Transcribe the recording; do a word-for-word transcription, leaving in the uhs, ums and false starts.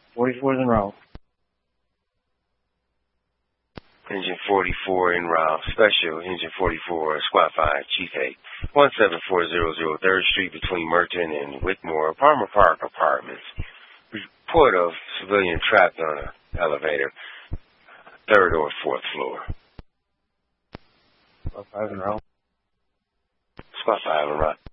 forty-four is in route. Engine forty-four en route. Special, Engine forty-four, Squad five, Chief eight. one seven four zero zero third Street between Merton and Whitmore, Palmer Park Apartments. Report of civilian trapped on an elevator, third or fourth floor. Squad five in route. Squad five en route.